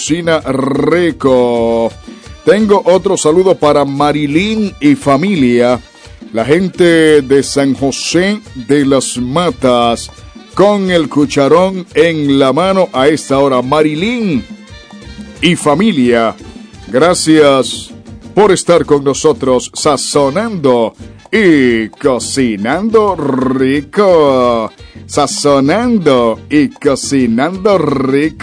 cocina rico. Tengo otro saludo para Marilyn y familia, la gente de San José de las Matas, con el cucharón en la mano a esta hora. Marilyn y familia, gracias por estar con nosotros, sazonando y cocinando rico. Sazonando y cocinando rico.